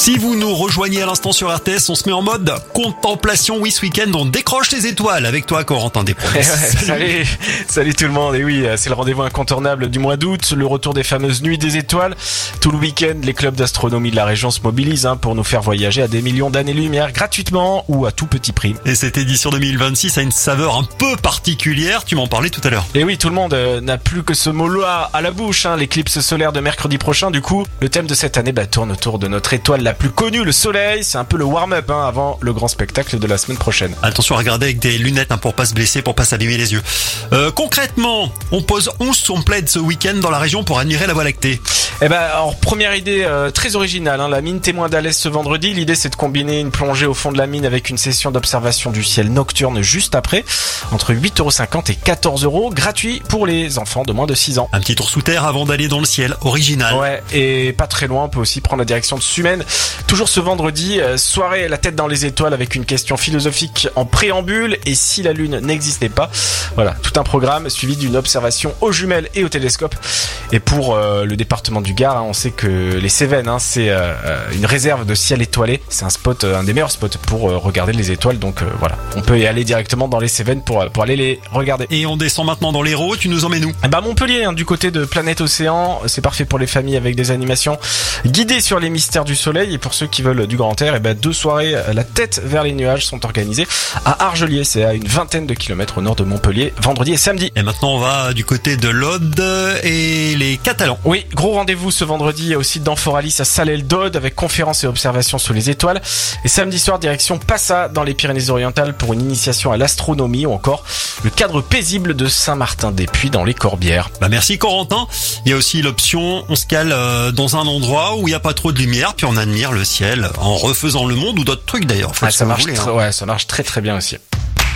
Si vous nous rejoignez à l'instant sur RTS, on se met en mode contemplation. Oui, ce week-end, on décroche les étoiles avec toi, Corentin Despromesses. Salut tout le monde. Et oui, c'est le rendez-vous incontournable du mois d'août, le retour des fameuses nuits des étoiles. Tout le week-end, les clubs d'astronomie de la région se mobilisent pour nous faire voyager à des millions d'années-lumière gratuitement ou à tout petit prix. Et cette édition 2026 a une saveur un peu particulière, tu m'en parlais tout à l'heure. Et oui, tout le monde n'a plus que ce mot-là à la bouche, l'éclipse solaire de mercredi prochain. Du coup, le thème de cette année tourne autour de notre étoile la plus connue, le soleil. C'est un peu le warm-up avant le grand spectacle de la semaine prochaine. Attention à regarder avec des lunettes pour pas se blesser, pour pas s'abîmer les yeux. Concrètement, on pose 11 complètes ce week-end dans la région pour admirer la Voie lactée. Alors première idée très originale, la mine témoin d'Alès ce vendredi. L'idée c'est de combiner une plongée au fond de la mine avec une session d'observation du ciel nocturne juste après, entre 8,50€ et 14€, gratuit pour les enfants de moins de 6 ans. Un petit tour sous terre avant d'aller dans le ciel, original. Ouais, et pas très loin, on peut aussi prendre la direction de Sumène. Toujours ce vendredi, soirée la tête dans les étoiles avec une question philosophique en préambule, et si la lune n'existait pas. Voilà, tout un programme suivi d'une observation aux jumelles et au télescope. Et pour le département du Gard, on sait que les Cévennes, c'est une réserve de ciel étoilé. C'est un spot, un des meilleurs spots pour regarder les étoiles. Donc voilà, on peut y aller directement dans les Cévennes pour aller les regarder. Et on descend maintenant dans l'Hérault, tu nous emmènes où ? Montpellier, du côté de Planète Océan. C'est parfait pour les familles avec des animations guidées sur les mystères du soleil. Et pour ceux qui veulent du grand air, 2 soirées la tête vers les nuages sont organisées à Argelier. C'est à une vingtaine de kilomètres au nord de Montpellier, vendredi et samedi. Et maintenant on va du côté de l'Aude et les Catalans. Oui, gros rendez-vous ce vendredi au site d'Amphoralis à Salelles-d'Aude avec conférences et observations sous les étoiles. Et samedi soir, direction Passa dans les Pyrénées-Orientales pour une initiation à l'astronomie ou encore le cadre paisible de Saint-Martin-des-Puys dans les Corbières. Merci Corentin. Il y a aussi l'option, on se cale dans un endroit où il n'y a pas trop de lumière, puis on admire le ciel en refaisant le monde ou d'autres trucs d'ailleurs. Ça marche ça marche très très bien aussi.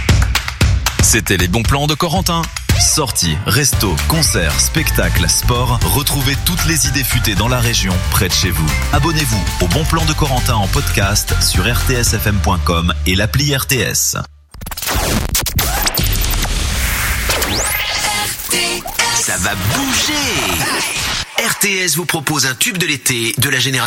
C'était les bons plans de Corentin. Sorties, restos, concerts, spectacles, sport. Retrouvez toutes les idées futées dans la région, près de chez vous. Abonnez-vous au Bon Plan de Corentin en podcast sur rtsfm.com et l'appli RTS. Ça va bouger. RTS vous propose un tube de l'été de la génération